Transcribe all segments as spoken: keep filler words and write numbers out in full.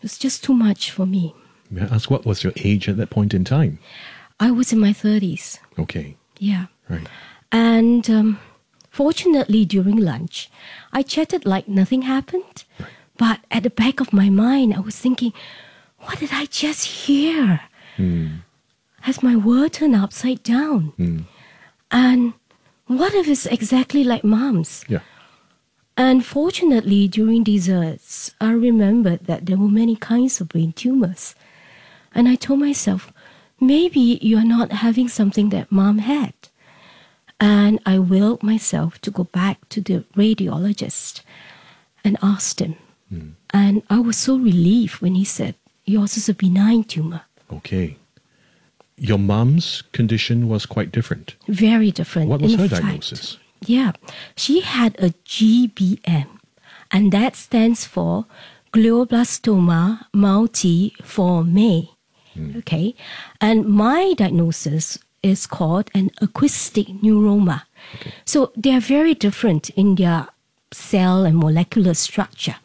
was just too much for me. May I ask, what was your age at that point in time? I was in my thirties. Okay. Yeah. Right. And um, fortunately, during lunch, I chatted like nothing happened. Right. But at the back of my mind, I was thinking, what did I just hear? Mm. Has my world turned upside down? Mm. And what if it's exactly like Mom's? Yeah. And fortunately, during desserts, I remembered that there were many kinds of brain tumors. And I told myself, maybe you're not having something that Mom had. And I willed myself to go back to the radiologist and asked him. Mm. And I was so relieved when he said, yours is a benign tumor. Okay. Your mom's condition was quite different. Very different. What was In her fact, diagnosis? Yeah. She had a G B M, and that stands for glioblastoma multiforme. Mm. Okay. And my diagnosis is called an acoustic neuroma. Okay. So they are very different in their cell and molecular structure.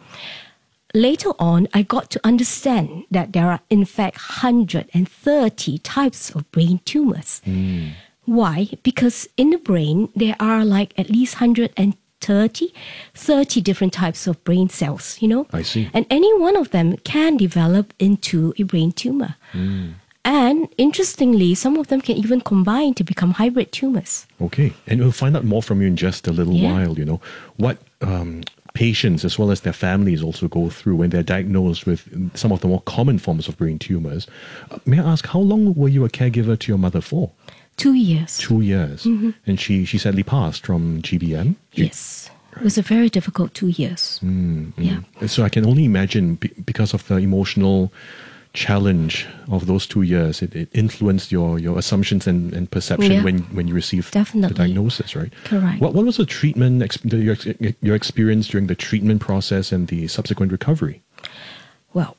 Later on, I got to understand that there are, in fact, one hundred thirty types of brain tumors. Mm. Why? Because in the brain, there are like at least one hundred thirty, thirty different types of brain cells, you know? I see. And any one of them can develop into a brain tumor. Mm. And interestingly, some of them can even combine to become hybrid tumors. Okay. And we'll find out more from you in just a little yeah. while, you know. What... Um, patients as well as their families also go through when they're diagnosed with some of the more common forms of brain tumors. Uh, may I ask, how long were you a caregiver to your mother for? Two years. Two years. Mm-hmm. And she, she sadly passed from G B M? Yes. Right. It was a very difficult two years. Mm-hmm. Yeah. So I can only imagine, because of the emotional challenge of those two years, it, it influenced your, your assumptions and, and perception yeah. when, when you received Definitely. the diagnosis, right? Correct. What, what was the treatment, your, your experience during the treatment process and the subsequent recovery? Well,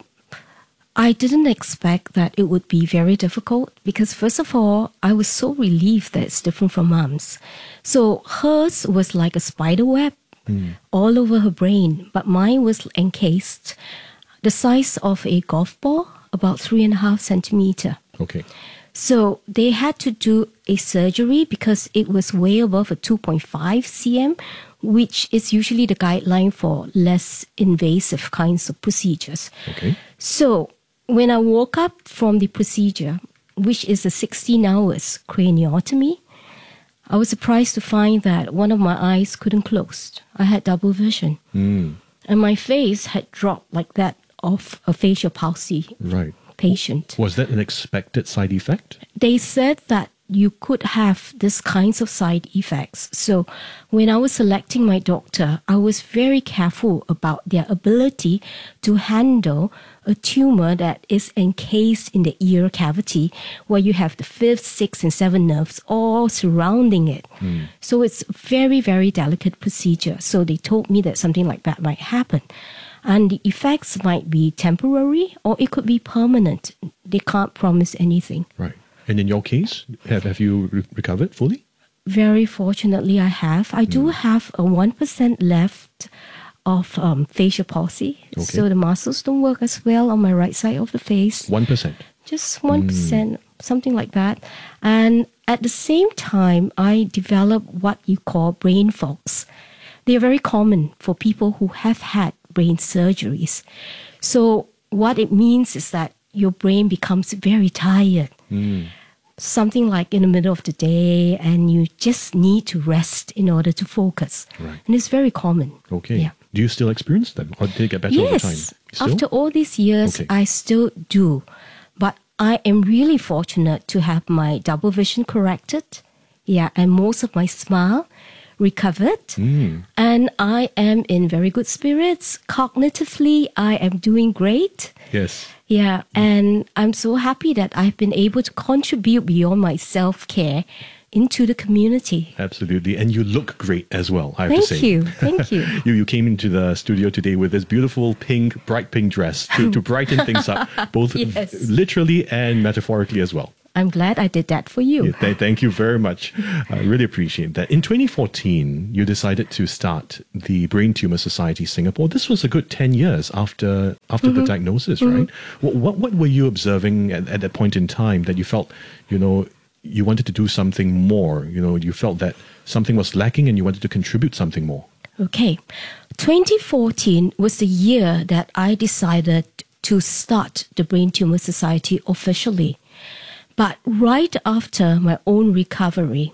I didn't expect that it would be very difficult because, first of all, I was so relieved that it's different from Mom's. So hers was like a spider web mm. all over her brain, but mine was encased the size of a golf ball, about three and a half centimeter. Okay. So they had to do a surgery because it was way above a two point five centimeters, which is usually the guideline for less invasive kinds of procedures. Okay. So when I woke up from the procedure, which is a sixteen hours craniotomy, I was surprised to find that one of my eyes couldn't close. I had double vision. Mm. And my face had dropped like that of a facial palsy right. patient. Was that an expected side effect? They said that you could have these kinds of side effects. So when I was selecting my doctor, I was very careful about their ability to handle a tumor that is encased in the ear cavity, where you have the fifth, sixth, and seventh nerves all surrounding it. Mm. So it's a very, very delicate procedure. So they told me that something like that might happen. And the effects might be temporary or it could be permanent. They can't promise anything. Right. And in your case, have, have you re- recovered fully? Very fortunately, I have. I mm. do have a one percent left of um, facial palsy. Okay. So the muscles don't work as well on my right side of the face. one percent? Just one percent, mm. something like that. And at the same time, I developed what you call brain fogs. They are very common for people who have had brain surgeries. So what it means is that your brain becomes very tired. Mm. Something like in the middle of the day, and you just need to rest in order to focus. Right. And it's very common. Okay. Yeah. Do you still experience them, or did it get better yes. over time? Yes. After all these years, okay. I still do. But I am really fortunate to have my double vision corrected. Yeah, and most of my smile recovered. Mm. And I am in very good spirits. Cognitively, I am doing great. Yes. Yeah, and I'm so happy that I've been able to contribute beyond my self-care into the community. Absolutely. And you look great as well, I have Thank to say. Thank you. Thank you. you. You came into the studio today with this beautiful pink, bright pink dress to, to brighten things up, both yes. literally and metaphorically as well. I'm glad I did that for you. Yeah, th- thank you very much. I really appreciate that. In twenty fourteen, you decided to start the Brain Tumor Society Singapore. This was a good ten years after after Mm-hmm. the diagnosis, right? What, what what were you observing at, at that point in time that you felt, you know, you wanted to do something more? You know, you felt that something was lacking and you wanted to contribute something more. Okay. twenty fourteen was the year that I decided to start the Brain Tumor Society officially. But right after my own recovery,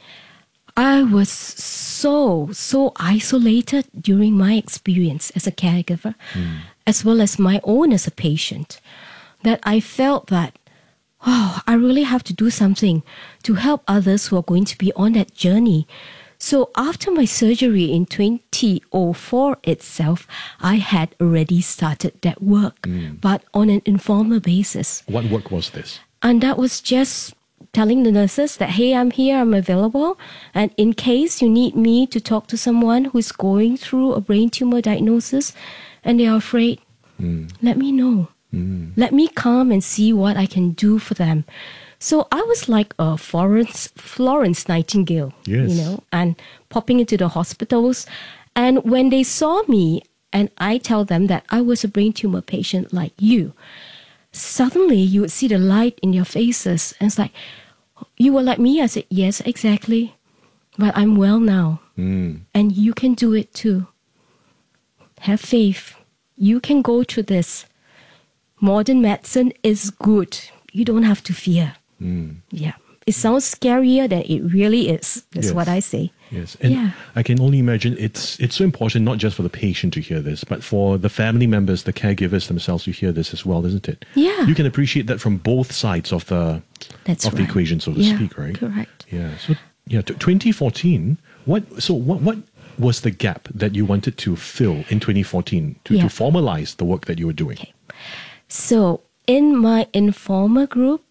I was so, so isolated during my experience as a caregiver, mm. as well as my own as a patient, that I felt that, oh, I really have to do something to help others who are going to be on that journey. So after my surgery in twenty oh four itself, I had already started that work, mm. but on an informal basis. What work was this? And that was just telling the nurses that, hey, I'm here, I'm available. And in case you need me to talk to someone who's going through a brain tumor diagnosis and they are afraid, mm. let me know. Mm. Let me come and see what I can do for them. So I was like a Florence, Florence Nightingale, yes. you know, and popping into the hospitals. And when they saw me and I tell them that I was a brain tumor patient like you, suddenly you would see the light in your faces. And it's like, you were like me? I said, yes, exactly. But I'm well now. Mm. And you can do it too. Have faith. You can go through this. Modern medicine is good. You don't have to fear. Mm. Yeah. It sounds scarier than it really is. That's yes. what I say. Yes. And yeah. I can only imagine it's it's so important not just for the patient to hear this, but for the family members, the caregivers themselves to hear this as well, isn't it? Yeah. You can appreciate that from both sides of the That's of right. the equation, so to yeah, speak, right? Correct. Yeah. So yeah, twenty fourteen, what so what what was the gap that you wanted to fill in twenty fourteen to, yeah. to formalize the work that you were doing? Okay. So in my informal group,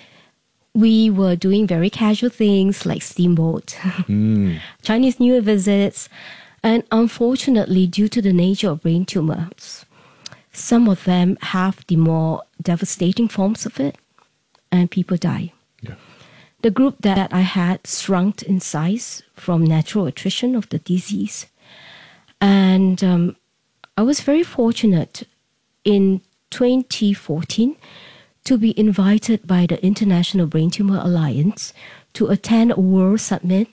we were doing very casual things like steamboat, mm. Chinese New Year visits, and unfortunately, due to the nature of brain tumors, some of them have the more devastating forms of it, and people die. Yeah. The group that I had shrunk in size from natural attrition of the disease, and um, I was very fortunate in twenty fourteen to be invited by the International Brain Tumor Alliance to attend a World Summit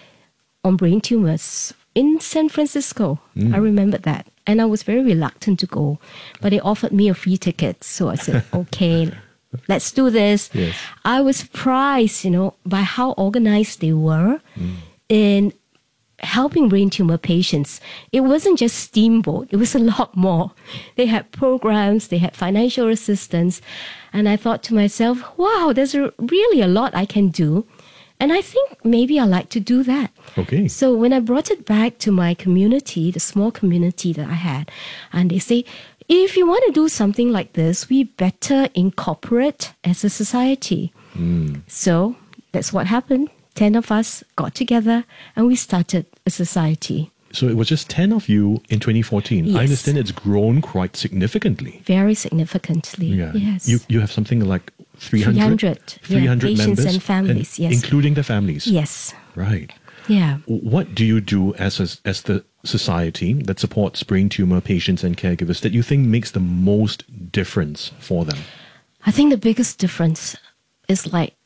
on Brain Tumors in San Francisco. Mm. I remember that. And I was very reluctant to go, but they offered me a free ticket. So I said, okay, let's do this. Yes. I was surprised, you know, by how organized they were mm. in helping brain tumor patients. It wasn't just steamboat. It was a lot more. They had programs, they had financial assistance. And I thought to myself, wow, there's a, really a lot I can do. And I think maybe I like to do that. Okay. So when I brought it back to my community, the small community that I had, and they say, if you want to do something like this, we better incorporate as a society. Mm. So that's what happened. Ten of us got together and we started a society. So it was just ten of you in twenty fourteen. Yes. I understand it's grown quite significantly. Very significantly, yeah. yes. You you have something like three hundred? three hundred, three hundred yeah, patients members? and families, and yes. Including the families? Yes. Right. Yeah. What do you do as a, as the society that supports brain tumor patients and caregivers that you think makes the most difference for them? I think the biggest difference is like,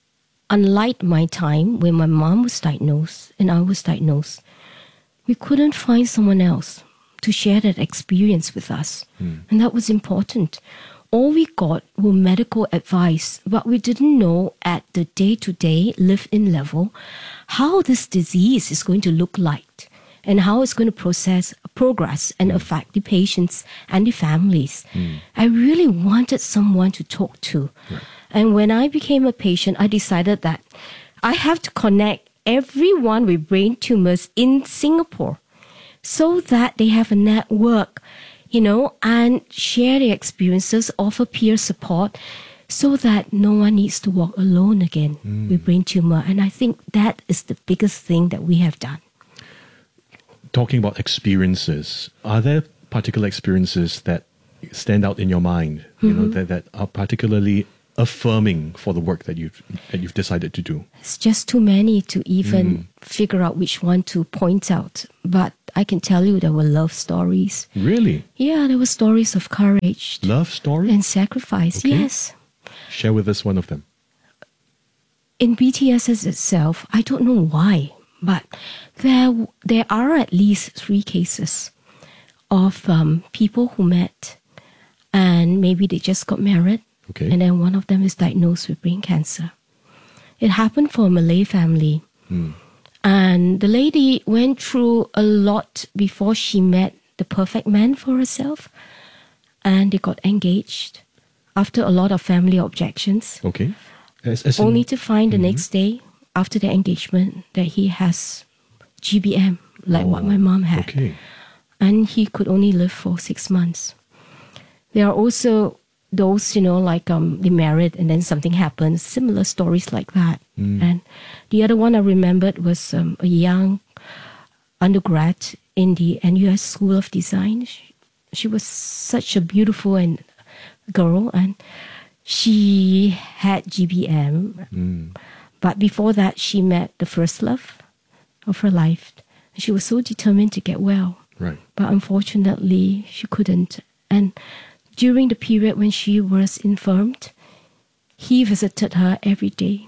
unlike my time when my mom was diagnosed and I was diagnosed, we couldn't find someone else to share that experience with us. Mm. And that was important. All we got were medical advice, but we didn't know at the day-to-day, live-in level, how this disease is going to look like and how it's going to process, progress and mm. affect the patients and the families. Mm. I really wanted someone to talk to. Right. And when I became a patient, I decided that I have to connect everyone with brain tumors in Singapore so that they have a network, you know, and share their experiences, offer peer support so that no one needs to walk alone again mm. with brain tumor. And I think that is the biggest thing that we have done. Talking about experiences, are there particular experiences that stand out in your mind, you mm-hmm. know, that, that are particularly affirming for the work that you've that you've decided to do? It's just too many to even mm. figure out which one to point out. But I can tell you there were love stories. Really? Yeah, there were stories of courage. Love stories? And sacrifice, okay. Yes. Share with us one of them. In B T S itself, I don't know why, but there there are at least three cases of um, people who met and maybe they just got married. Okay. And then one of them is diagnosed with brain cancer. It happened for a Malay family. Mm. And the lady went through a lot before she met the perfect man for herself. And they got engaged after a lot of family objections. Okay. As, as Only in, to find the mm-hmm. next day after the engagement that he has G B M, like oh, what my mom had. Okay. And he could only live for six months. There are also those, you know, like um, they married and then something happened, similar stories like that. Mm. And the other one I remembered was um, a young undergrad in the N U S School of Design. She, she was such a beautiful and girl, and she had G B M. Mm. But before that, she met the first love of her life. She was so determined to get well. Right. But unfortunately, she couldn't. And during the period when she was infirmed, he visited her every day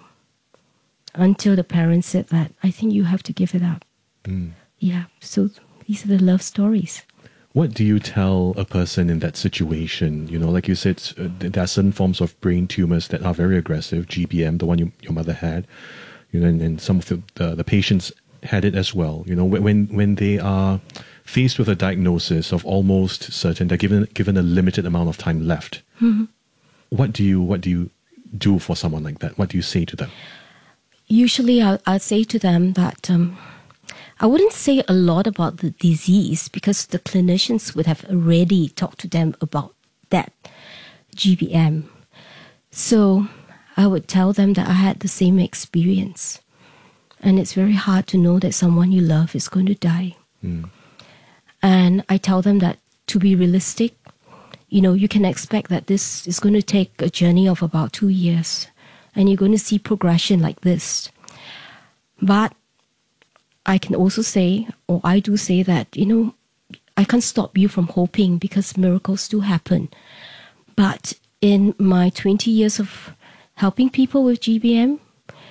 until the parents said that, I think you have to give it up. Mm. Yeah, so these are the love stories. What do you tell a person in that situation? You know, like you said, uh, there are certain forms of brain tumors that are very aggressive, G B M, the one you, your mother had, you know, and, and some of the, the, the patients had it as well. You know, when when they are faced with a diagnosis of almost certain, they're given given a limited amount of time left. Mm-hmm. What do you what do you do for someone like that? What do you say to them? Usually, I'll, I'll say to them that um, I wouldn't say a lot about the disease because the clinicians would have already talked to them about that G B M. So I would tell them that I had the same experience. And it's very hard to know that someone you love is going to die. Mm. And I tell them that to be realistic, you know, you can expect that this is going to take a journey of about two years. And you're going to see progression like this. But I can also say, or I do say that, you know, I can't stop you from hoping because miracles do happen. But in my twenty years of helping people with G B M,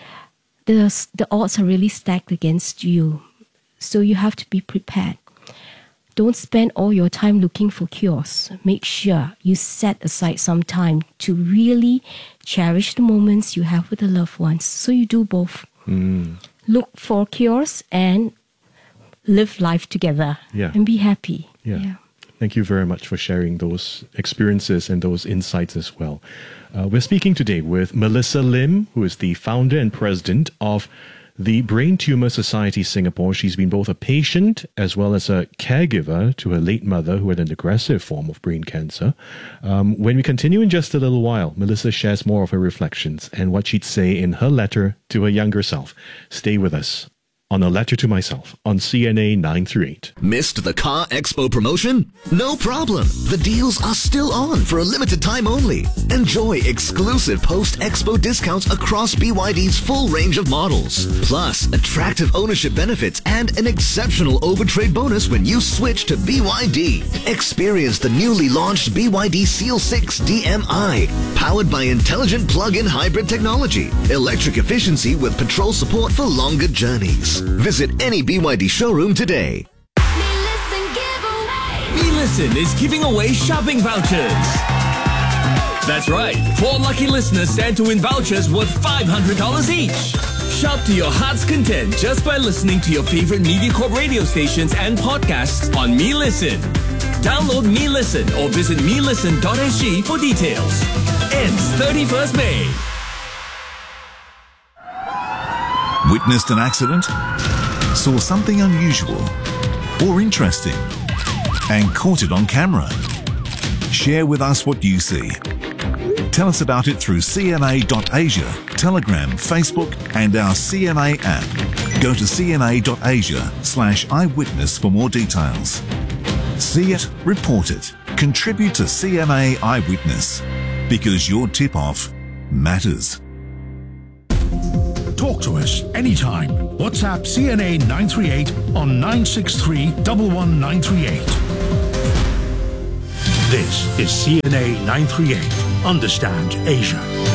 the, the odds are really stacked against you. So you have to be prepared. Don't spend all your time looking for cures. Make sure you set aside some time to really cherish the moments you have with the loved ones. So you do both. Mm. Look for cures and live life together. Yeah. And be happy. Yeah. yeah. Thank you very much for sharing those experiences and those insights as well. Uh, we're speaking today with Melissa Lim, who is the founder and president of the Brain Tumor Society Singapore. She's been both a patient as well as a caregiver to her late mother who had an aggressive form of brain cancer. Um, when we continue in just a little while, Melissa shares more of her reflections and what she'd say in her letter to her younger self. Stay with us on A Letter to Myself on C N A nine thirty-eight. Missed the Car Expo promotion? No problem. The deals are still on for a limited time only. Enjoy exclusive post-expo discounts across B Y D's full range of models. Plus, attractive ownership benefits and an exceptional overtrade bonus when you switch to B Y D. Experience the newly launched B Y D Seal six D M I, powered by intelligent plug-in hybrid technology, electric efficiency with patrol support for longer journeys. Visit any B Y D showroom today. Me Listen is giving away shopping vouchers. That's right. Four lucky listeners stand to win vouchers worth five hundred dollars each. Shop to your heart's content just by listening to your favorite MediaCorp radio stations and podcasts on Me Listen. Download Me Listen or visit me listen dot s g for details. Ends thirty-first May. Witnessed an accident? Saw something unusual or interesting and caught it on camera? Share with us what you see. Tell us about it through C N A dot asia, Telegram, Facebook and our C N A app. Go to C N A dot asia slash eyewitness for more details. See it, report it. Contribute to C N A Eyewitness because your tip-off matters. Talk to us anytime. WhatsApp C N A nine three eight on nine six three, one one nine three eight. This is C N A nine three eight. Understand Asia.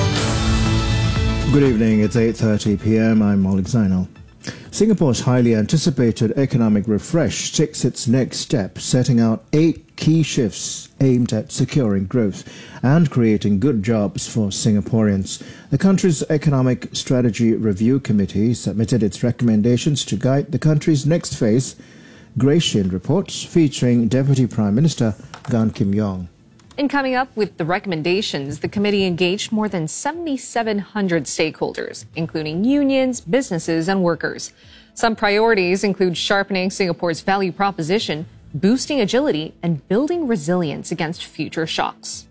Good evening, it's eight thirty p m. I'm Malik Zainal. Singapore's highly anticipated economic refresh takes its next step, setting out eight key shifts aimed at securing growth and creating good jobs for Singaporeans. The country's Economic Strategy Review Committee submitted its recommendations to guide the country's next phase. Grace Shin reports, featuring Deputy Prime Minister Gan Kim Yong. In coming up with the recommendations, the committee engaged more than seven thousand seven hundred stakeholders, including unions, businesses, and workers. Some priorities include sharpening Singapore's value proposition, boosting agility, and building resilience against future shocks.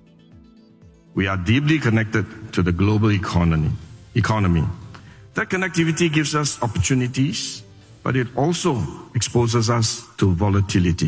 We are deeply connected to the global economy. economy. That connectivity gives us opportunities, but it also exposes us to volatility.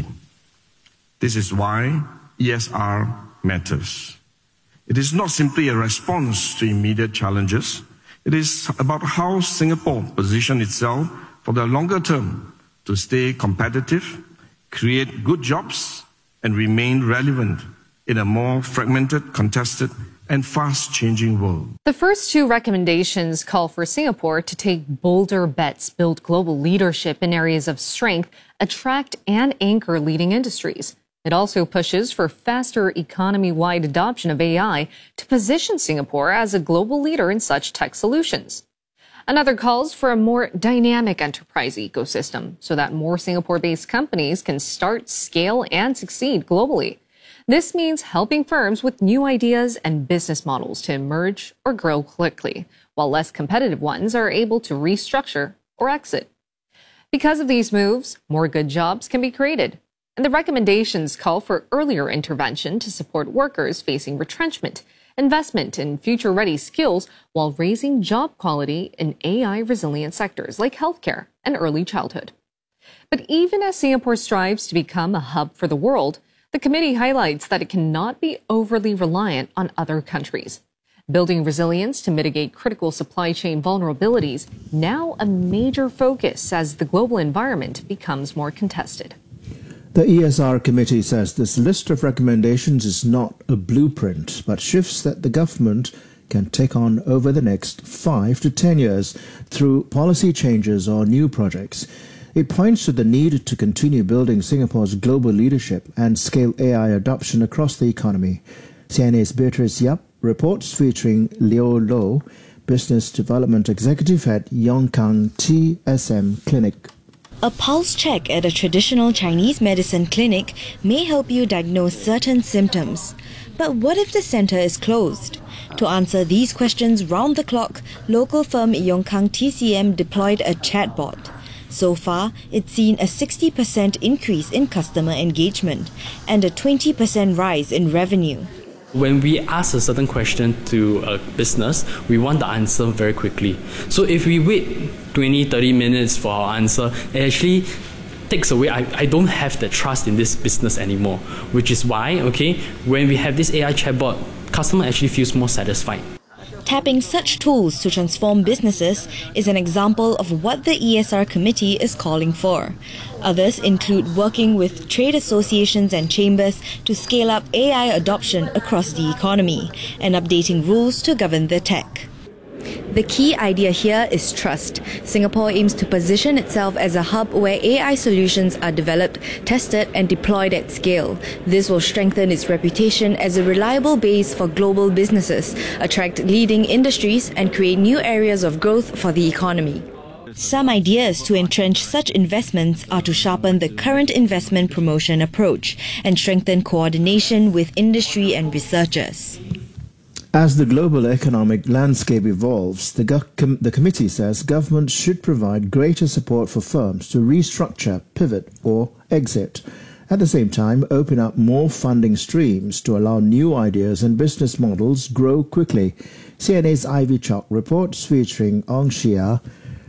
This is why E S R matters. It is not simply a response to immediate challenges. It is about how Singapore positions itself for the longer term to stay competitive, create good jobs, and remain relevant in a more fragmented, contested, and fast-changing world. The first two recommendations call for Singapore to take bolder bets, build global leadership in areas of strength, attract and anchor leading industries. It also pushes for faster economy-wide adoption of A I to position Singapore as a global leader in such tech solutions. Another calls for a more dynamic enterprise ecosystem so that more Singapore-based companies can start, scale, and succeed globally. This means helping firms with new ideas and business models to emerge or grow quickly, while less competitive ones are able to restructure or exit. Because of these moves, more good jobs can be created. And the recommendations call for earlier intervention to support workers facing retrenchment, investment in future-ready skills, while raising job quality in A I-resilient sectors like healthcare and early childhood. But even as Singapore strives to become a hub for the world, the committee highlights that it cannot be overly reliant on other countries. Building resilience to mitigate critical supply chain vulnerabilities, now a major focus as the global environment becomes more contested. The E S R committee says this list of recommendations is not a blueprint, but shifts that the government can take on over the next five to ten years through policy changes or new projects. It points to the need to continue building Singapore's global leadership and scale A I adoption across the economy. C N A's Beatrice Yap reports, featuring Leo Low, Business Development Executive at Yong Kang T S M Clinic. A pulse check at a traditional Chinese medicine clinic may help you diagnose certain symptoms. But what if the centre is closed? To answer these questions round the clock, local firm Yong Kang T C M deployed a chatbot. So far, it's seen a sixty percent increase in customer engagement and a twenty percent rise in revenue. When we ask a certain question to a business, we want the answer very quickly. So if we wait twenty, thirty minutes for our answer, it actually takes away, I, I don't have the trust in this business anymore. Which is why, okay, when we have this A I chatbot, customer actually feels more satisfied. Tapping such tools to transform businesses is an example of what the E S R committee is calling for. Others include working with trade associations and chambers to scale up A I adoption across the economy and updating rules to govern the tech. The key idea here is trust. Singapore aims to position itself as a hub where A I solutions are developed, tested and deployed at scale. This will strengthen its reputation as a reliable base for global businesses, attract leading industries and create new areas of growth for the economy. Some ideas to entrench such investments are to sharpen the current investment promotion approach and strengthen coordination with industry and researchers. As the global economic landscape evolves, the, go- com- the committee says government should provide greater support for firms to restructure, pivot or exit. At the same time, open up more funding streams to allow new ideas and business models grow quickly. C N A's Ivy Chalk reports, featuring Ong Shia,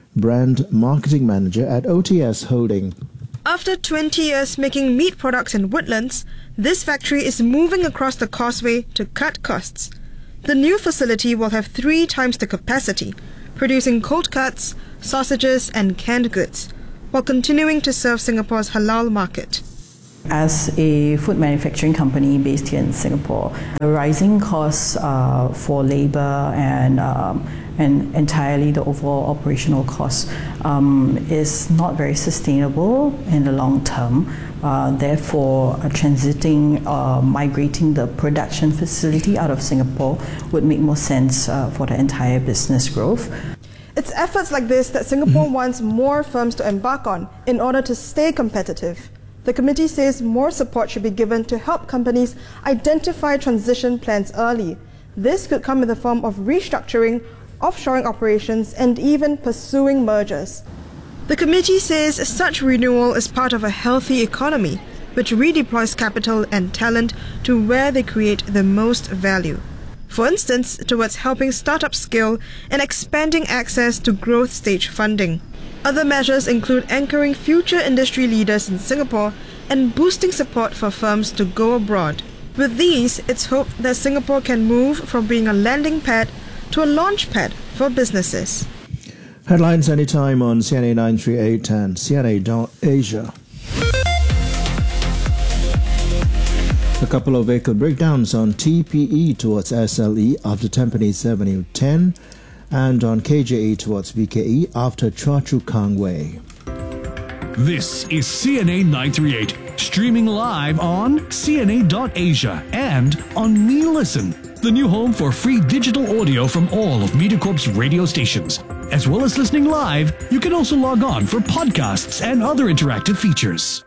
Brand Marketing Manager at O T S Holding. After twenty years making meat products in Woodlands, this factory is moving across the causeway to cut costs. The new facility will have three times the capacity, producing cold cuts, sausages and canned goods, while continuing to serve Singapore's halal market. As a food manufacturing company based here in Singapore, the rising costs uh, for labor and um, and entirely the overall operational costs um, is not very sustainable in the long term. Uh, therefore, uh, transiting, uh, migrating the production facility out of Singapore would make more sense uh, for the entire business growth. It's efforts like this that Singapore wants more firms to embark on in order to stay competitive. The committee says more support should be given to help companies identify transition plans early. This could come in the form of restructuring, offshoring operations, and even pursuing mergers. The committee says such renewal is part of a healthy economy, which redeploys capital and talent to where they create the most value. For instance, towards helping startups scale and expanding access to growth stage funding. Other measures include anchoring future industry leaders in Singapore and boosting support for firms to go abroad. With these, it's hoped that Singapore can move from being a landing pad to a launch pad for businesses. Headlines anytime on C N A nine three eight and C N A dot Asia. A couple of vehicle breakdowns on T P E towards S L E after Tampines Avenue ten and on K J E towards B K E after Choa Chu Kang Way. This is C N A nine three eight, streaming live on C N A dot Asia and on Me Listen, the new home for free digital audio from all of MediaCorp's radio stations. As well as listening live, you can also log on for podcasts and other interactive features.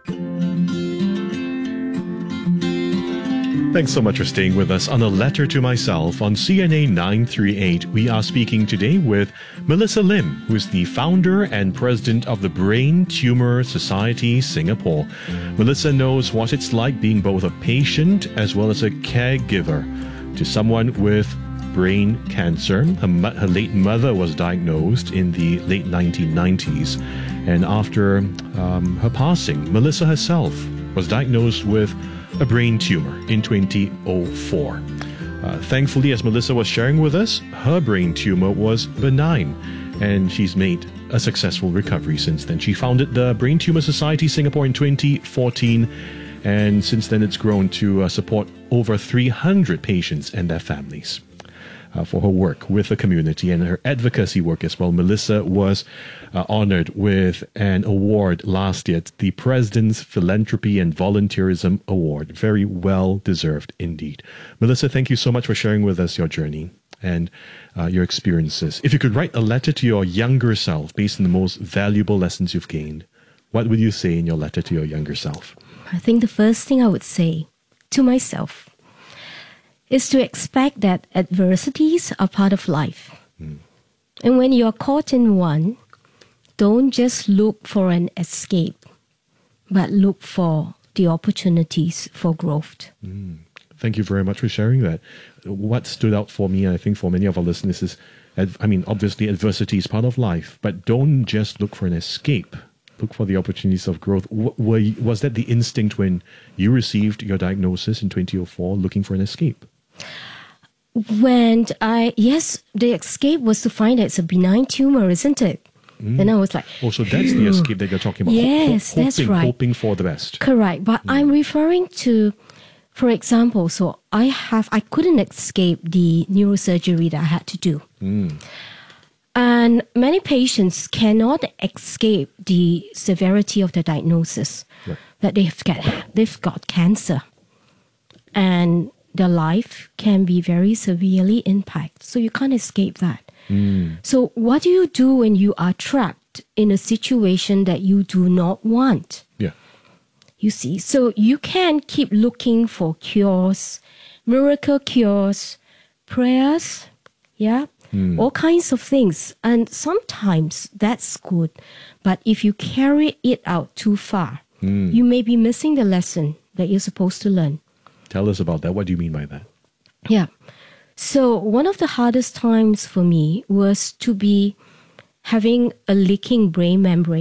Thanks so much for staying with us on A Letter to Myself on C N A nine three eight. We are speaking today with Melissa Lim, who is the founder and president of the Brain Tumor Society Singapore. Melissa knows what it's like being both a patient as well as a caregiver to someone with brain cancer. Her, her late mother was diagnosed in the late nineteen nineties, and after um, her passing, Melissa herself was diagnosed with a brain tumor in twenty oh four. Uh, thankfully, as Melissa was sharing with us, her brain tumor was benign, and she's made a successful recovery since then. She founded the Brain Tumor Society Singapore in twenty fourteen, and since then it's grown to uh, support over three hundred patients and their families. Uh, for her work with the community and her advocacy work as well. Melissa was uh, honored with an award last year, it's the President's Philanthropy and Volunteerism Award. Very well deserved indeed. Melissa, thank you so much for sharing with us your journey and uh, your experiences. If you could write a letter to your younger self based on the most valuable lessons you've gained, what would you say in your letter to your younger self? I think the first thing I would say to myself is to expect that adversities are part of life. Mm. And when you're caught in one, don't just look for an escape, but look for the opportunities for growth. Mm. Thank you very much for sharing that. What stood out for me, and I think for many of our listeners, is, I mean, obviously adversity is part of life, but don't just look for an escape. Look for the opportunities of growth. W- was that the instinct when you received your diagnosis in twenty oh four, looking for an escape? When I, yes, the escape was to find that it's a benign tumor, isn't it? Mm. And I was like... Oh, so that's the escape that you're talking about. Yes, Ho- hoping, that's right. Hoping for the best. Correct. But mm. I'm referring to, for example, so I have, I couldn't escape the neurosurgery that I had to do. Mm. And many patients cannot escape the severity of the diagnosis, right. that they've got, they've got cancer. And their life can be very severely impacted. So you can't escape that. Mm. So what do you do when you are trapped in a situation that you do not want? Yeah. You see, so you can keep looking for cures, miracle cures, prayers, yeah, mm. all kinds of things. And sometimes that's good. But if you carry it out too far, mm. you may be missing the lesson that you're supposed to learn. Tell us about that. What do you mean by that? Yeah. So one of the hardest times for me was to be having a leaking brain membrane.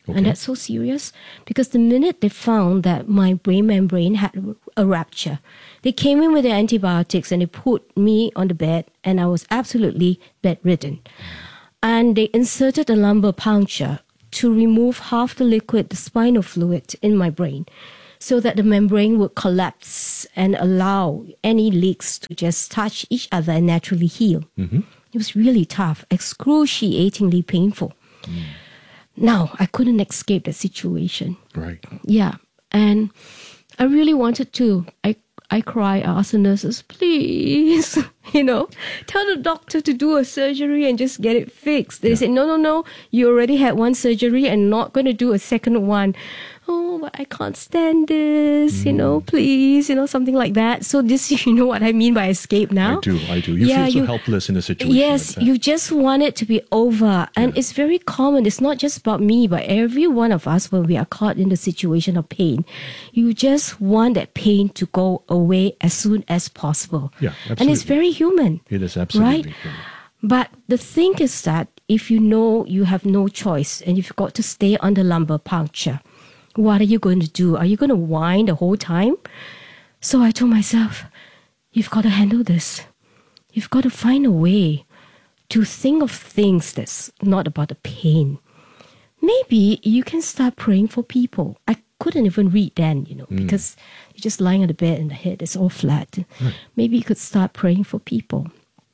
And that's so serious because the minute they found that my brain membrane had a rupture, they came in with their antibiotics and they put me on the bed and I was absolutely bedridden. And they inserted a lumbar puncture to remove half the liquid, the spinal fluid in my brain, so that the membrane would collapse and allow any leaks to just touch each other and naturally heal. Mm-hmm. It was really tough, excruciatingly painful. Mm. Now, I couldn't escape that situation. Right. Yeah. And I really wanted to. I I cry, I asked the nurses, please, you know, tell the doctor to do a surgery and just get it fixed. They yeah. said, no, no, no, you already had one surgery and not going to do a second one. Oh, but I can't stand this, mm. you know, please, you know, something like that. So this, you know what I mean by escape now? I do, I do. You yeah, feel so you, helpless in a situation Yes, like that. you just want it to be over. And yeah. it's very common. It's not just about me, but every one of us when we are caught in the situation of pain. You just want that pain to go away as soon as possible. Yeah, absolutely. And it's very human. It is absolutely right? human. But the thing is that if you know you have no choice and you've got to stay under lumbar puncture, what are you going to do? Are you going to whine the whole time? So I told myself, you've got to handle this. You've got to find a way to think of things that's not about the pain. Maybe you can start praying for people. I couldn't even read then, you know, mm. because you're just lying on the bed and the head is all flat. Right. Maybe you could start praying for people.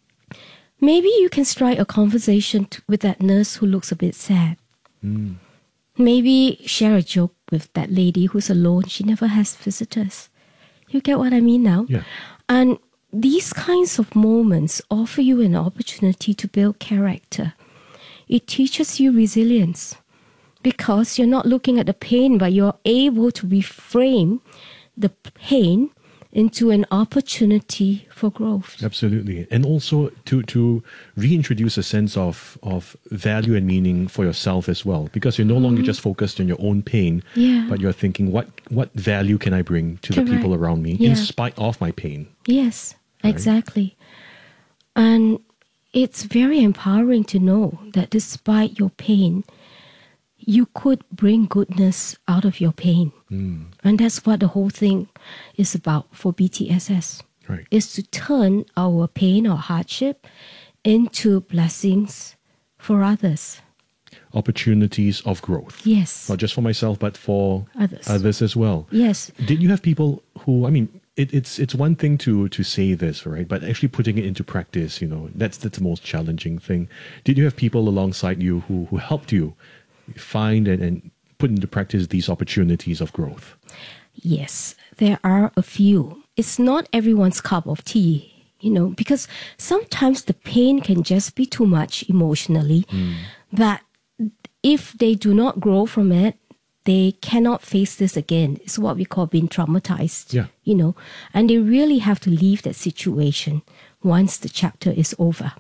Maybe you can strike a conversation t- with that nurse who looks a bit sad. Mm. Maybe share a joke with that lady who's alone. She never has visitors. You get what I mean now? Yeah. And these kinds of moments offer you an opportunity to build character. It teaches you resilience because you're not looking at the pain, but you're able to reframe the pain into an opportunity for growth. Absolutely. And also to, to reintroduce a sense of, of value and meaning for yourself as well, because you're no mm-hmm. longer just focused on your own pain, yeah. but you're thinking, what, what value can I bring to Correct. the people around me yeah. in spite of my pain? Yes, right? exactly. And it's very empowering to know that despite your pain, you could bring goodness out of your pain. Mm. And that's what the whole thing is about for B T S S. Right. Is to turn our pain or hardship into blessings for others. Opportunities of growth. Yes. Not just for myself, but for others, others as well. Yes. Did you have people who, I mean, it, it's it's one thing to to say this, right? But actually putting it into practice, you know, that's, that's the most challenging thing. Did you have people alongside you who, who helped you find and, and put into practice these opportunities of growth? Yes, there are a few. It's not everyone's cup of tea, you know, because sometimes the pain can just be too much emotionally. Mm. That if they do not grow from it, they cannot face this again. It's what we call being traumatized, yeah. you know, and they really have to leave that situation once the chapter is over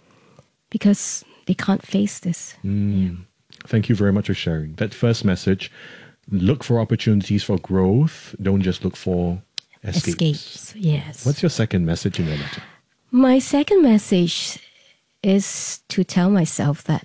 because they can't face this. Mm. Yeah. Thank you very much for sharing. That first message, look for opportunities for growth. Don't just look for escapes. Escapes, yes. What's your second message in your letter? My second message is to tell myself that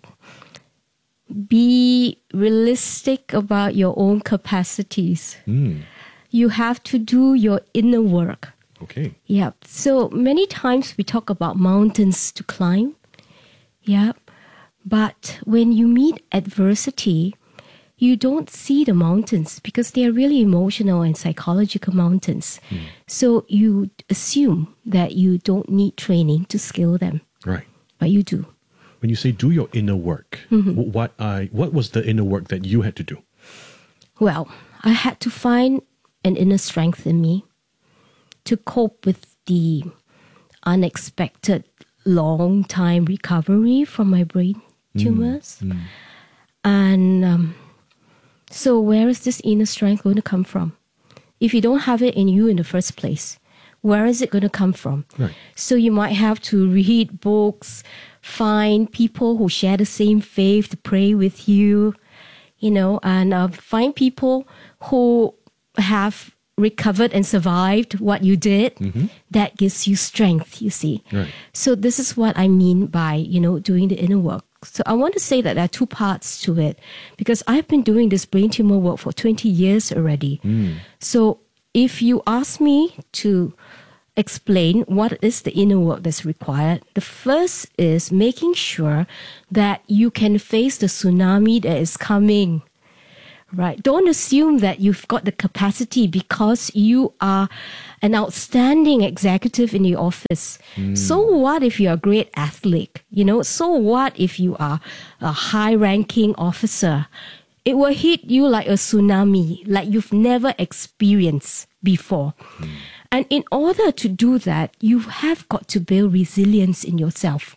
be realistic about your own capacities. Mm. You have to do your inner work. Okay. Yeah. So many times we talk about mountains to climb. Yeah. But when you meet adversity, you don't see the mountains because they are really emotional and psychological mountains. Mm. So you assume that you don't need training to scale them. Right. But you do. When you say do your inner work, Mm-hmm. what I what was the inner work that you had to do? Well, I had to find an inner strength in me to cope with the unexpected long time recovery from my brain tumors. Mm, mm. And um, so where is this inner strength going to come from? If you don't have it in you in the first place, where is it going to come from? Right. So you might have to read books, find people who share the same faith to pray with you, you know, and uh, find people who have recovered and survived what you did. Mm-hmm. That gives you strength, you see. Right. So this is what I mean by, you know, doing the inner work. So I want to say that there are two parts to it, because I've been doing this brain tumor work for twenty years already. Mm. So if you ask me to explain what is the inner work that's required, the first is making sure that you can face the tsunami that is coming. Right? Don't assume that you've got the capacity because you are an outstanding executive in the office. Mm. So what if you're a great athlete? You know, so what if you are a high-ranking officer? It will hit you like a tsunami, like you've never experienced before. Mm. And in order to do that, you have got to build resilience in yourself.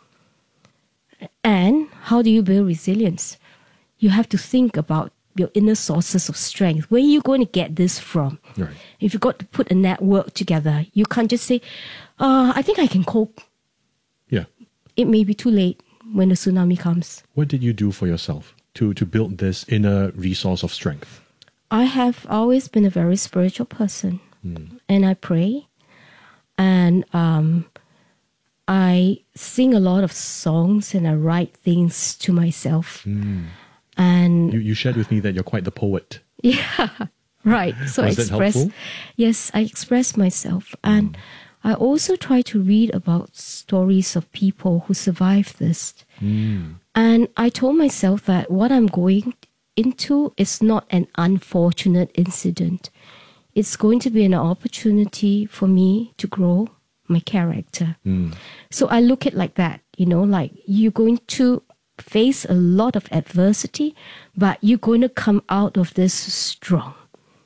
And how do you build resilience? You have to think about your inner sources of strength. Where are you going to get this from? Right. If you've got to put a network together, you can't just say, uh, I think I can cope. Yeah. It may be too late when the tsunami comes. What did you do for yourself to, to build this inner resource of strength? I have always been a very spiritual person. Mm. And I pray. And um, I sing a lot of songs and I write things to myself. Mm. And you, you shared with me that you're quite the poet. Yeah, right. So Was I that express, helpful? Yes, I express myself. And mm. I also try to read about stories of people who survived this. Mm. And I told myself that what I'm going into is not an unfortunate incident. It's going to be an opportunity for me to grow my character. Mm. So I look at it like that, you know, like you're going to face a lot of adversity, but you're going to come out of this strong.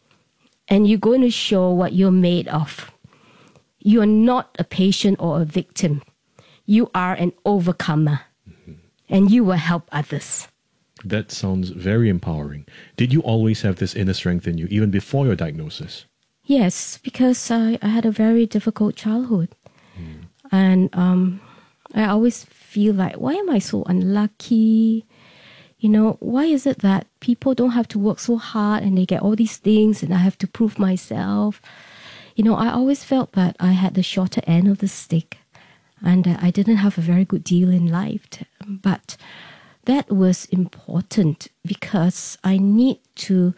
And you're going to show what you're made of. You are not a patient or a victim. You are an overcomer. Mm-hmm. And you will help others. That sounds very empowering. Did you always have this inner strength in you, even before your diagnosis? Yes, because I, I had a very difficult childhood. Mm. And um, I always feel like, why am I so unlucky? You know, why is it that people don't have to work so hard and they get all these things and I have to prove myself? You know, I always felt that I had the shorter end of the stick and that I didn't have a very good deal in life. But that was important because I need to,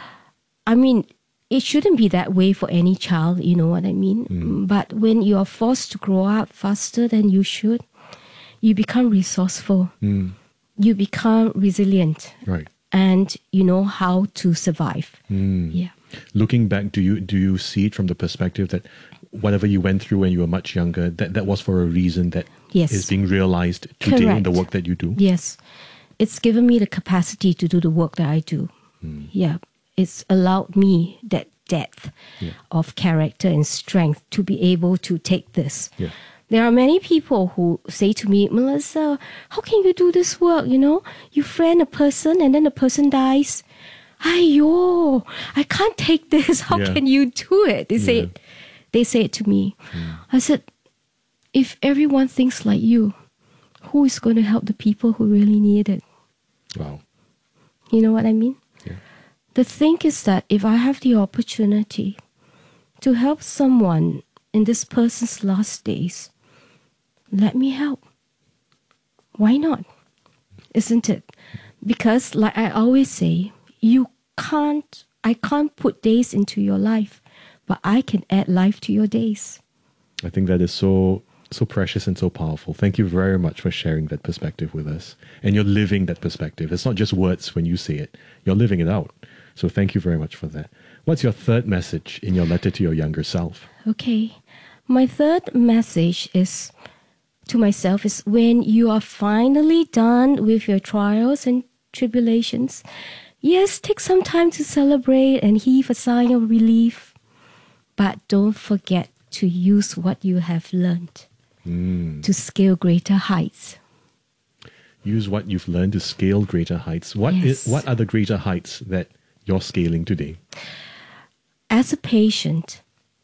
I mean, it shouldn't be that way for any child, you know what I mean? Mm. But when you are forced to grow up faster than you should, you become resourceful. Mm. You become resilient. Right. And you know how to survive. Mm. Yeah. Looking back, do you do you see it from the perspective that whatever you went through when you were much younger, that, that was for a reason that yes. is being realized today Correct. in the work that you do? Yes. It's given me the capacity to do the work that I do. Mm. Yeah. It's allowed me that depth yeah. of character and strength to be able to take this. Yeah. There are many people who say to me, Melissa, how can you do this work? You know, you friend a person and then the person dies. Aiyo, I can't take this. How yeah. can you do it? They say, yeah. it, they say it to me. Mm. I said, if everyone thinks like you, who is going to help the people who really need it? Wow. You know what I mean? Yeah. The thing is that if I have the opportunity to help someone in this person's last days, let me help. Why not? Isn't it? Because like I always say, you can't, I can't put days into your life, but I can add life to your days. I think that is so so precious and so powerful. Thank you very much for sharing that perspective with us. And you're living that perspective. It's not just words when you say it. You're living it out. So thank you very much for that. What's your third message in your letter to your younger self? Okay. My third message is to myself is when you are finally done with your trials and tribulations, yes, take some time to celebrate and heave a sigh of relief. But don't forget to use what you have learned mm. to scale greater heights. Use what you've learned to scale greater heights. What yes. is, what are the greater heights that you're scaling today? As a patient,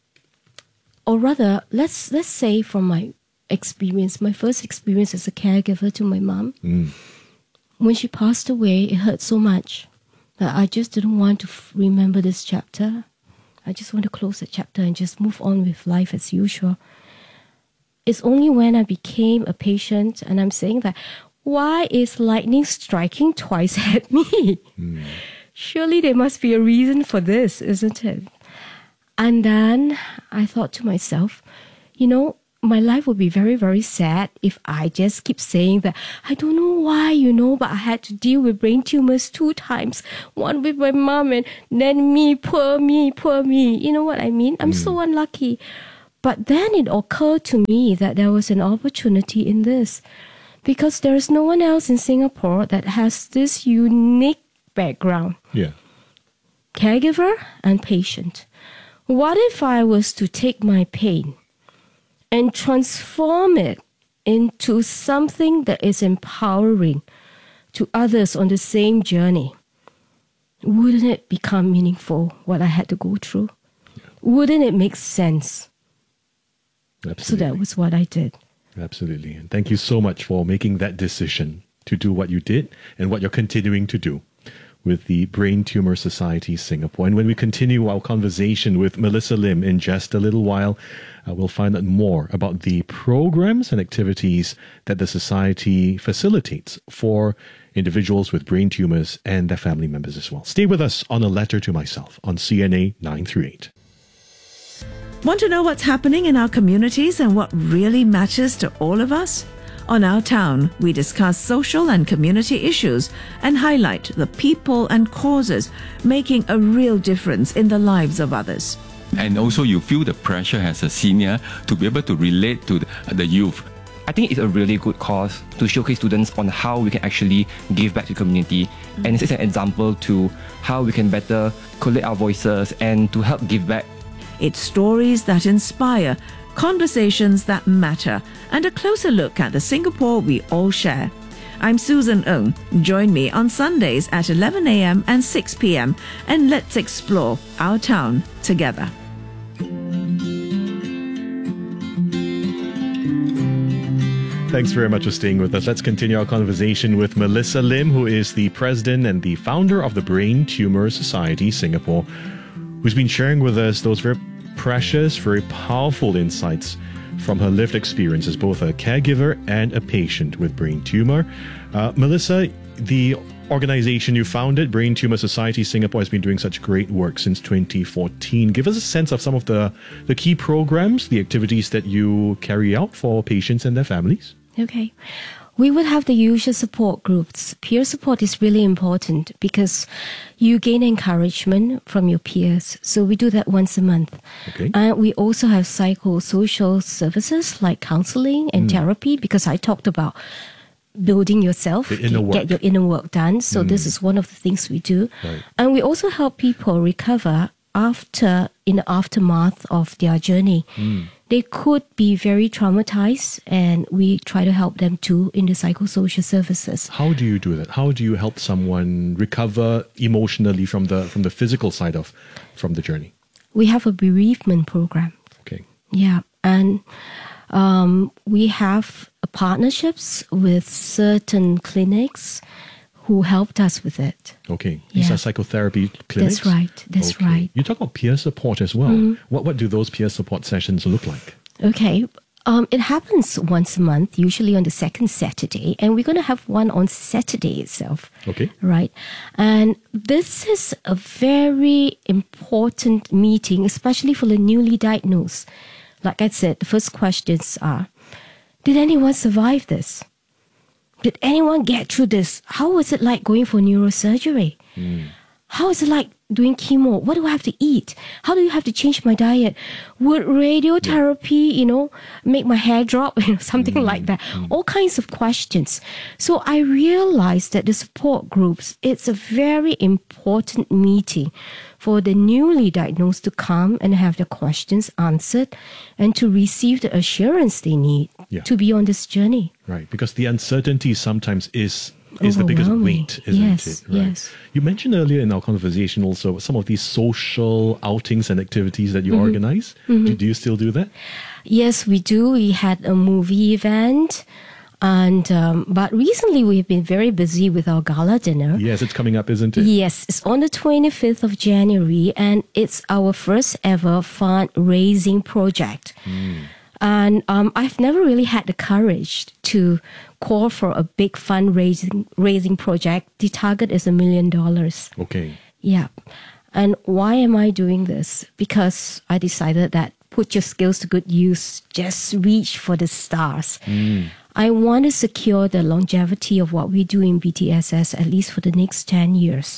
or rather, let's let's say from my experience, my first experience as a caregiver to my mom, mm. when she passed away, it hurt so much that I just didn't want to f- remember this chapter. I just want to close the chapter and just move on with life as usual. It's only when I became a patient, and I'm saying that why is lightning striking twice at me? Mm. Surely there must be a reason for this, isn't it? And then I thought to myself, you know, my life would be very, very sad if I just keep saying that, I don't know why, you know, but I had to deal with brain tumors two times. One with my mom and then me, poor me, poor me. You know what I mean? I'm mm. so unlucky. But then it occurred to me that there was an opportunity in this because there's no one else in Singapore that has this unique background. Yeah. Caregiver and patient. What if I was to take my pain and transform it into something that is empowering to others on the same journey? Wouldn't it become meaningful, what I had to go through? Yeah. Wouldn't it make sense? Absolutely. So that was what I did. Absolutely. And thank you so much for making that decision to do what you did and what you're continuing to do with the Brain Tumor Society Singapore. And when we continue our conversation with Melissa Lim in just a little while, uh, we'll find out more about the programs and activities that the Society facilitates for individuals with brain tumors and their family members as well. Stay with us on A Letter to Myself on C N A nine thirty-eight. Want to know what's happening in our communities and what really matters to all of us? On Our Town, we discuss social and community issues and highlight the people and causes making a real difference in the lives of others. And also you feel the pressure as a senior to be able to relate to the, the youth. I think it's a really good cause to showcase students on how we can actually give back to the community. Mm-hmm. And it's an example to how we can better collect our voices and to help give back. It's stories that inspire, conversations that matter, and a closer look at the Singapore we all share. I'm Susan Ng. Join me on Sundays at eleven a.m. and six p.m. and let's explore our town together. Thanks very much for staying with us. Let's continue our conversation with Melissa Lim, who is the president and the founder of the Brain Tumor Society Singapore, who's been sharing with us those very precious, very powerful insights from her lived experience as both a caregiver and a patient with brain tumor. Uh, Melissa, the organization you founded, Brain Tumor Society Singapore, has been doing such great work since twenty fourteen. Give us a sense of some of the, the key programs, the activities that you carry out for patients and their families. Okay. We would have the usual support groups. Peer support is really important because you gain encouragement from your peers. So we do that once a month. Okay. And uh, we also have psychosocial services like counseling and mm. therapy, because I talked about building yourself, the inner get, work. get your inner work done. So Mm. this is one of the things we do. Right. And we also help people recover after, in the aftermath of their journey. Mm. They could be very traumatized, and we try to help them too in the psychosocial services. How do you do that? How do you help someone recover emotionally from the from the physical side of from the journey? We have a bereavement program. Okay. Yeah, and um, we have partnerships with certain clinics who helped us with it. Okay. These Yeah. are psychotherapy clinics? That's right. That's Okay. right. You talk about peer support as well. Mhm. What what do those peer support sessions look like? Okay. Um, it happens once a month, usually on the second Saturday, and we're going to have one on Saturday itself. Okay. Right. And this is a very important meeting, especially for the newly diagnosed. Like I said, the first questions are, did anyone survive this? Did anyone get through this? How was it like going for neurosurgery? Mm. How is it like doing chemo? What do I have to eat? How do you have to change my diet? Would radiotherapy, you know, make my hair drop? You know, something Mm. like that. All kinds of questions. So I realized that the support groups, it's a very important meeting for the newly diagnosed to come and have their questions answered and to receive the assurance they need Yeah. to be on this journey. Right. Because the uncertainty sometimes is is the biggest Overwhelming. weight, isn't Yes, it? Right. yes. You mentioned earlier in our conversation also some of these social outings and activities that you Mhm. organize. Mhm. Do, do you still do that? Yes, we do. We had a movie event. And um, but recently we've been very busy with our gala dinner. Yes, it's coming up, isn't it? Yes, it's on the twenty-fifth of January, and it's our first ever fundraising project. Mm. And um, I've never really had the courage to call for a big fundraising raising project. The target is a million dollars. Okay. Yeah. And why am I doing this? Because I decided that put your skills to good use, just reach for the stars. Mm. I want to secure the longevity of what we do in B T S S at least for the next ten years.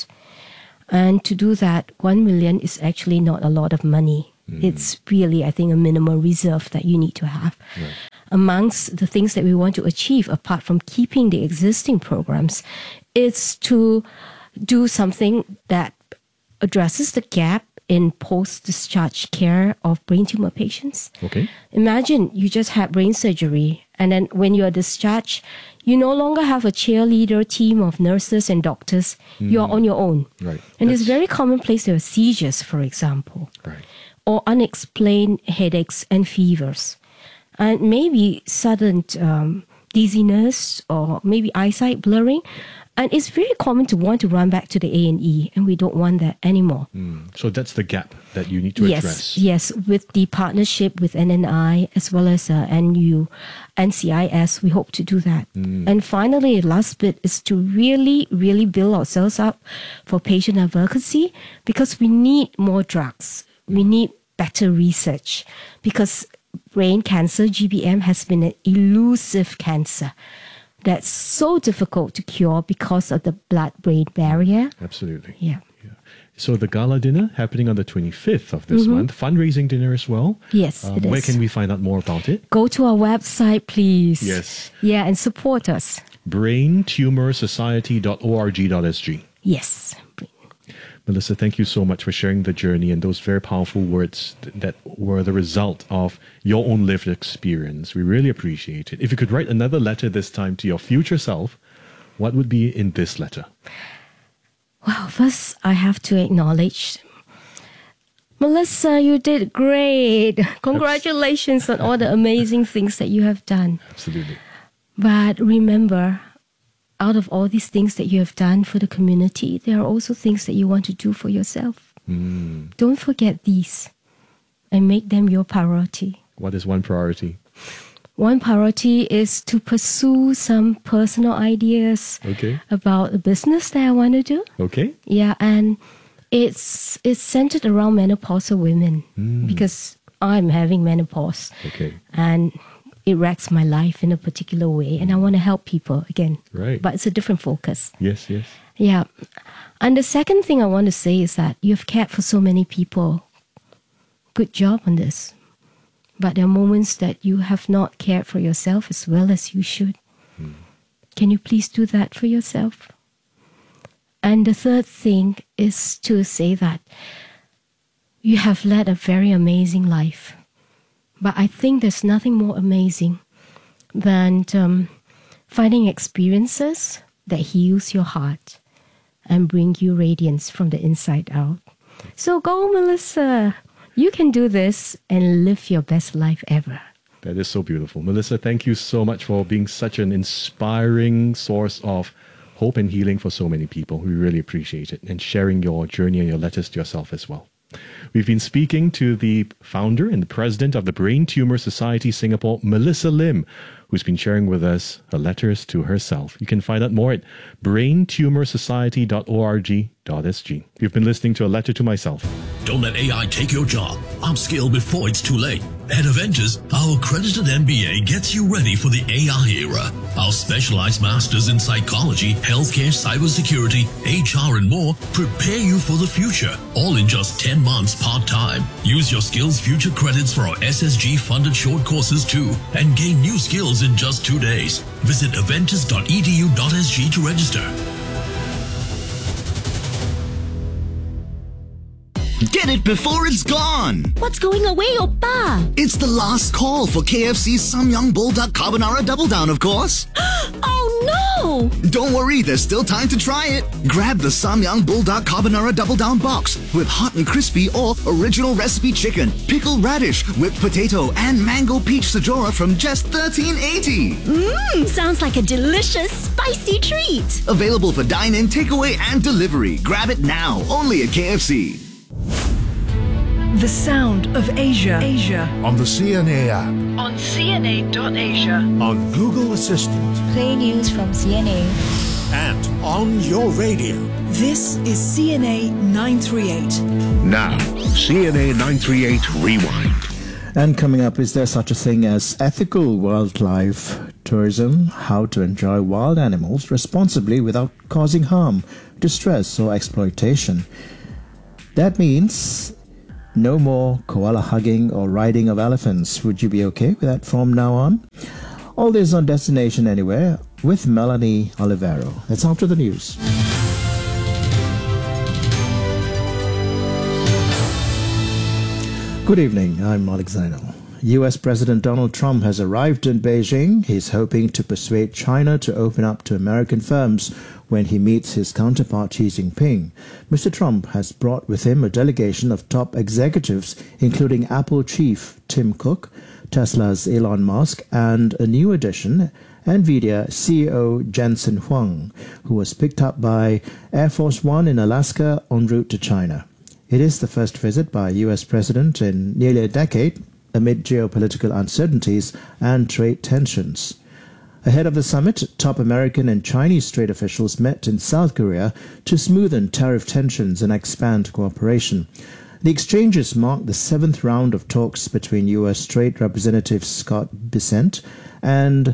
And to do that, one million is actually not a lot of money. Mm. It's really, I think, a minimal reserve that you need to have. Right. Amongst the things that we want to achieve, apart from keeping the existing programs, is to do something that addresses the gap in post-discharge care of brain tumor patients. Okay. Imagine you just had brain surgery, and then when you are discharged, you no longer have a cheerleader team of nurses and doctors. Mm. You are on your own. Right. And That's... it's very commonplace there are seizures, for example, right. or unexplained headaches and fevers, and maybe sudden um, dizziness or maybe eyesight blurring. And it's very common to want to run back to the A and E, and we don't want that anymore. Mm. So that's the gap that you need to yes, address. Yes, with the partnership with N N I as well as uh, N U, N C I S, we hope to do that. Mm. And finally, last bit is to really, really build ourselves up for patient advocacy, because we need more drugs. We need better research, because brain cancer, G B M, has been an elusive cancer that's so difficult to cure because of the blood-brain barrier. Absolutely. Yeah. yeah. So the gala dinner happening on the twenty-fifth of this Mm-hmm. month, fundraising dinner as well. Yes, Um, it where is. can we find out more about it? Go to our website, please. Yes. Yeah, and support us. brain tumor society dot org dot s g. Yes. Melissa, thank you so much for sharing the journey and those very powerful words th- that were the result of your own lived experience. We really appreciate it. If you could write another letter this time to your future self, what would be in this letter? Well, first I have to acknowledge, Melissa, you did great. Congratulations on all the amazing things that you have done. Absolutely. But remember, out of all these things that you have done for the community, there are also things that you want to do for yourself. Mm. Don't forget these and make them your priority. What is one priority? One priority is to pursue some personal ideas Okay. about a business that I want to do. Okay. Yeah, and it's it's centered around menopausal women Mm. because I'm having menopause. Okay. And it wrecks my life in a particular way, and I want to help people again. Right. But it's a different focus. Yes, yes. Yeah. And the second thing I want to say is that you've cared for so many people. Good job on this. But there are moments that you have not cared for yourself as well as you should. Mm. Can you please do that for yourself? And the third thing is to say that you have led a very amazing life. But I think there's nothing more amazing than um, finding experiences that heals your heart and bring you radiance from the inside out. So go, Melissa. You can do this and live your best life ever. That is so beautiful. Melissa, thank you so much for being such an inspiring source of hope and healing for so many people. We really appreciate it, and sharing your journey and your letters to yourself as well. We've been speaking to the founder and the president of the Brain Tumor Society Singapore, Melissa Lim, who's been sharing with us her letters to herself. You can find out more at brain tumor society dot org dot s g. You've been listening to A Letter to Myself. Don't let A I take your job. Upskill before it's too late. At Avengers, our accredited M B A gets you ready for the A I era. Our specialized masters in psychology, healthcare, cybersecurity, H R, and more prepare you for the future, all in just ten months part-time. Use your Skills Future credits for our S S G-funded short courses too, and gain new skills in just two days. Visit avengers dot e d u dot s g to register. Get it before it's gone! What's going away, Oppa? It's the last call for K F C's Samyang Bulldog Carbonara Double Down, of course. Oh no! Don't worry, there's still time to try it. Grab the Samyang Bulldog Carbonara Double Down box with hot and crispy or original recipe chicken, pickled radish, whipped potato, and mango peach sajora from just thirteen eighty. Mmm, sounds like a delicious, spicy treat. Available for dine-in, takeaway, and delivery. Grab it now, only at K F C. The sound of Asia. Asia. On the C N A app. on C N A dot Asia. On Google Assistant. Play news from C N A. And on your radio. This is C N A nine thirty-eight. Now, C N A nine thirty-eight Rewind. And coming up, is there such a thing as ethical wildlife tourism? How to enjoy wild animals responsibly without causing harm, distress or exploitation. That means no more koala hugging or riding of elephants. Would you be okay with that from now on? All this on Destination Anywhere with Melanie Olivero. That's after the news. Good evening, I'm Malik Zainal. U S President Donald Trump has arrived in Beijing. He's hoping to persuade China to open up to American firms when he meets his counterpart Xi Jinping. Mister Trump has brought with him a delegation of top executives, including Apple chief Tim Cook, Tesla's Elon Musk, and a new addition, NVIDIA C E O Jensen Huang, who was picked up by Air Force One in Alaska en route to China. It is the first visit by a U S president in nearly a decade, amid geopolitical uncertainties and trade tensions. Ahead of the summit, top American and Chinese trade officials met in South Korea to smoothen tariff tensions and expand cooperation. The exchanges mark the seventh round of talks between U S Trade Representative Scott Bessent and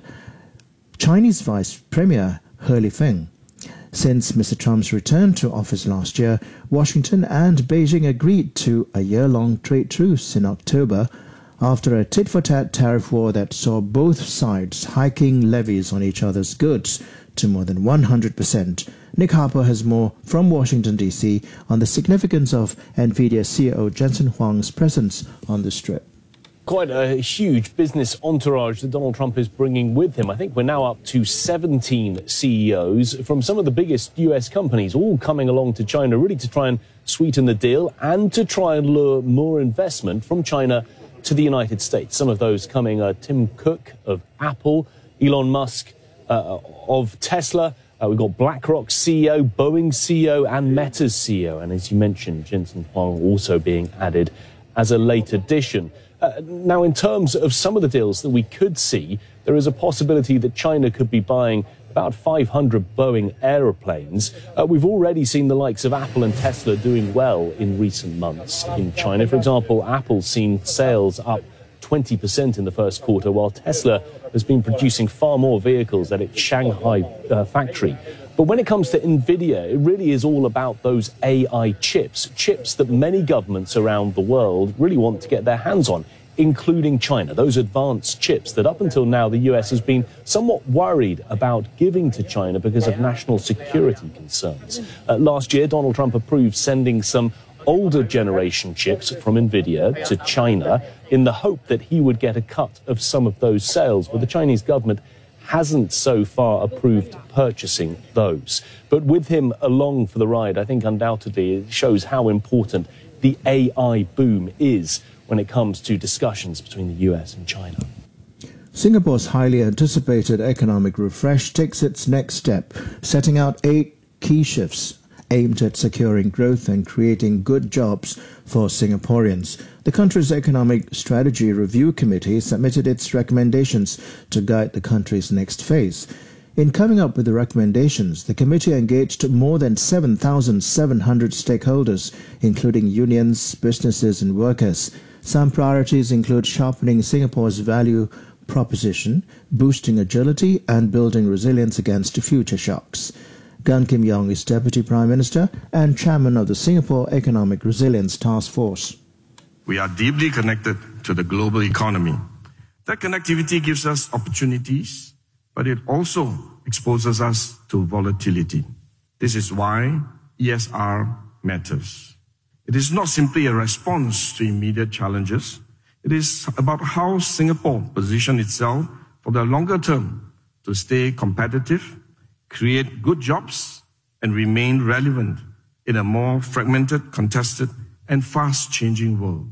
Chinese Vice Premier He Lifeng. Since Mister Trump's return to office last year, Washington and Beijing agreed to a year-long trade truce in October after a tit-for-tat tariff war that saw both sides hiking levies on each other's goods to more than one hundred percent. Nick Harper has more from Washington, D C on the significance of NVIDIA C E O Jensen Huang's presence on the Strip. Quite a huge business entourage that Donald Trump is bringing with him. I think we're now up to seventeen C E Os from some of the biggest U S companies, all coming along to China really to try and sweeten the deal and to try and lure more investment from China to the United States. Some of those coming are Tim Cook of Apple, Elon Musk uh, of Tesla. Uh, we've got BlackRock's C E O, Boeing C E O, and Meta's C E O. And as you mentioned, Jensen Huang also being added as a late addition. Uh, now, in terms of some of the deals that we could see, there is a possibility that China could be buying about five hundred Boeing aeroplanes. Uh, we've already seen the likes of Apple and Tesla doing well in recent months in China. For example, Apple's seen sales up twenty percent in the first quarter, while Tesla has been producing far more vehicles at its Shanghai uh, factory. But when it comes to NVIDIA, it really is all about those A I chips, chips that many governments around the world really want to get their hands on, including China, those advanced chips that up until now the U S has been somewhat worried about giving to China because of national security concerns. Uh, last year, Donald Trump approved sending some older generation chips from NVIDIA to China in the hope that he would get a cut of some of those sales, but the Chinese government hasn't so far approved purchasing those. But with him along for the ride, I think undoubtedly it shows how important the A I boom is when it comes to discussions between the U S and China. Singapore's highly anticipated economic refresh takes its next step, setting out eight key shifts aimed at securing growth and creating good jobs for Singaporeans. The country's Economic Strategy Review Committee submitted its recommendations to guide the country's next phase. In coming up with the recommendations, the committee engaged more than seven thousand seven hundred stakeholders, including unions, businesses and workers. Some priorities include sharpening Singapore's value proposition, boosting agility and building resilience against future shocks. Gan Kim Yong is Deputy Prime Minister and Chairman of the Singapore Economic Resilience Task Force. We are deeply connected to the global economy. That connectivity gives us opportunities, but it also exposes us to volatility. This is why E S R matters. It is not simply a response to immediate challenges. It is about how Singapore positions itself for the longer term to stay competitive, create good jobs, and remain relevant in a more fragmented, contested, and fast-changing world.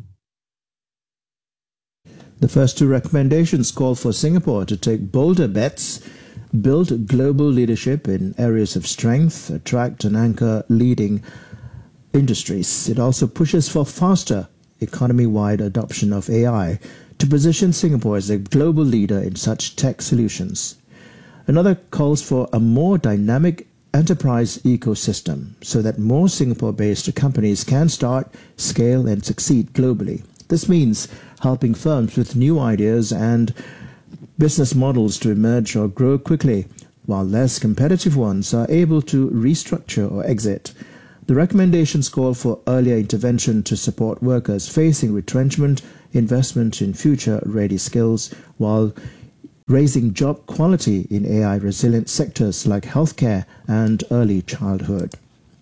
The first two recommendations call for Singapore to take bolder bets, build global leadership in areas of strength, attract and anchor leading industries. It also pushes for faster economy-wide adoption of A I to position Singapore as a global leader in such tech solutions. Another calls for a more dynamic enterprise ecosystem so that more Singapore-based companies can start, scale and succeed globally. This means helping firms with new ideas and business models to emerge or grow quickly, while less competitive ones are able to restructure or exit. The recommendations call for earlier intervention to support workers facing retrenchment, investment in future-ready skills, while raising job quality in A I-resilient sectors like healthcare and early childhood.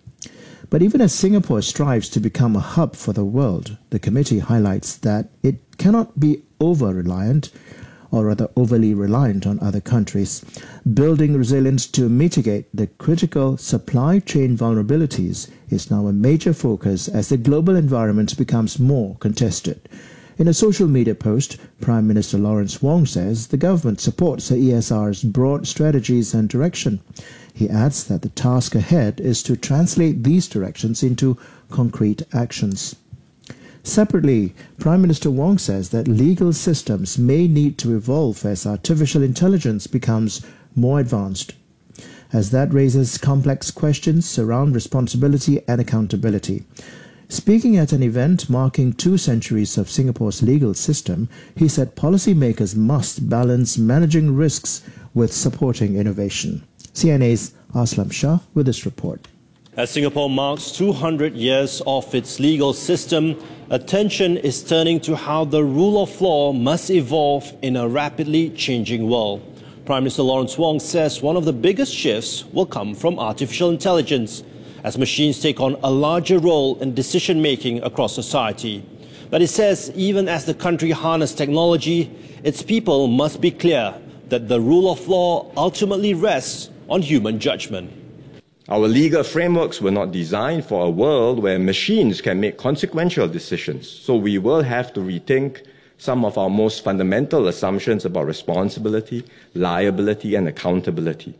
But even as Singapore strives to become a hub for the world, the committee highlights that it cannot be over-reliant, or rather overly reliant on other countries. Building resilience to mitigate the critical supply chain vulnerabilities is now a major focus as the global environment becomes more contested. In a social media post, Prime Minister Lawrence Wong says the government supports the E S R's broad strategies and direction. He adds that the task ahead is to translate these directions into concrete actions. Separately, Prime Minister Wong says that legal systems may need to evolve as artificial intelligence becomes more advanced, as that raises complex questions around responsibility and accountability. Speaking at an event marking two centuries of Singapore's legal system, he said policymakers must balance managing risks with supporting innovation. C N A's Aslam Shah with this report. As Singapore marks two hundred years of its legal system, attention is turning to how the rule of law must evolve in a rapidly changing world. Prime Minister Lawrence Wong says one of the biggest shifts will come from artificial intelligence, as machines take on a larger role in decision-making across society. But he says even as the country harnesses technology, its people must be clear that the rule of law ultimately rests on human judgment. Our legal frameworks were not designed for a world where machines can make consequential decisions, so we will have to rethink some of our most fundamental assumptions about responsibility, liability, and accountability.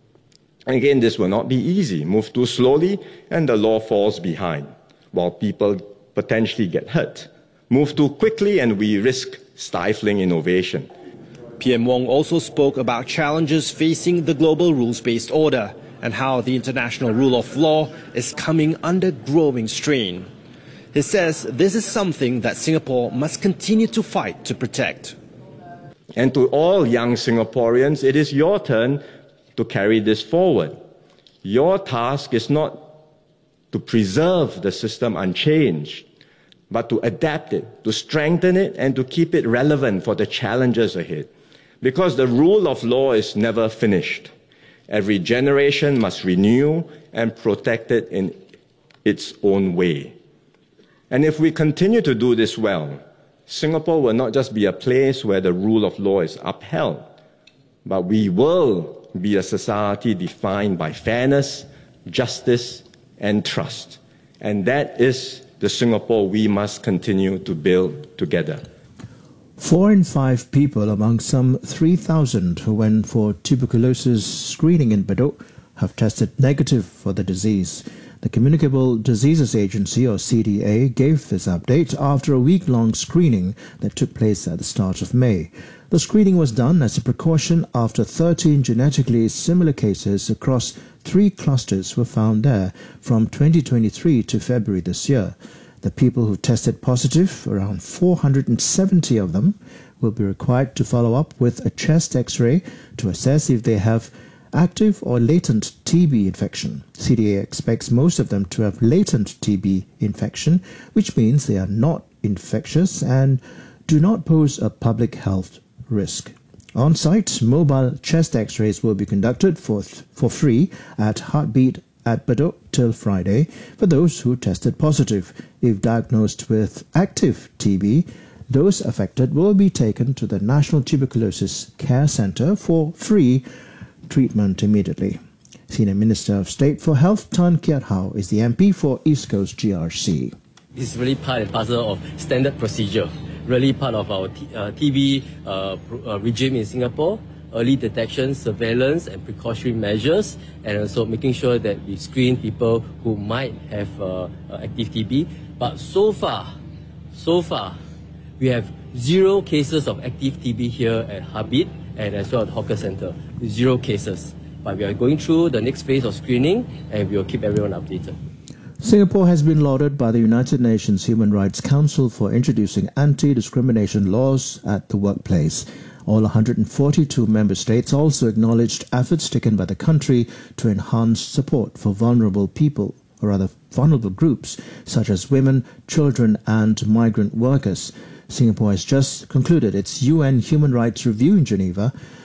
And again, this will not be easy. Move too slowly and the law falls behind, while people potentially get hurt. Move too quickly and we risk stifling innovation. P M Wong also spoke about challenges facing the global rules-based order and how the international rule of law is coming under growing strain. He says this is something that Singapore must continue to fight to protect. And to all young Singaporeans, it is your turn to carry this forward. Your task is not to preserve the system unchanged, but to adapt it, to strengthen it, and to keep it relevant for the challenges ahead. Because the rule of law is never finished. Every generation must renew and protect it in its own way. And if we continue to do this well, Singapore will not just be a place where the rule of law is upheld, but we will be a society defined by fairness, justice, and trust. And that is the Singapore we must continue to build together. Four in five people among some three thousand who went for tuberculosis screening in Bedok have tested negative for the disease. The Communicable Diseases Agency, or C D A, gave this update after a week-long screening that took place at the start of May. The screening was done as a precaution after thirteen genetically similar cases across three clusters were found there from twenty twenty-three to February this year. The people who tested positive, around four hundred seventy of them, will be required to follow up with a chest X-ray to assess if they have active or latent T B infection. C D A expects most of them to have latent T B infection, which means they are not infectious and do not pose a public health risk. On-site, mobile chest X-rays will be conducted for, for free at Heartbeat at Bedok till Friday for those who tested positive. If diagnosed with active T B, those affected will be taken to the National Tuberculosis Care Centre for free treatment immediately. Senior Minister of State for Health Tan Kiat Hau is the M P for East Coast G R C. This is really part and parcel of standard procedure, really part of our t uh, T B uh, uh, regime in Singapore. Early detection, surveillance and precautionary measures, and also making sure that we screen people who might have uh, uh, active T B. But so far, so far, we have Zero cases of active T B here at Habib and as well at Hawker Centre. Zero cases. But we are going through the next phase of screening and we will keep everyone updated. Singapore has been lauded by the United Nations Human Rights Council for introducing anti-discrimination laws at the workplace. All one hundred forty-two member states also acknowledged efforts taken by the country to enhance support for vulnerable people, or rather vulnerable groups, such as women, children and migrant workers. Singapore has just concluded its U N Human Rights Review in Geneva,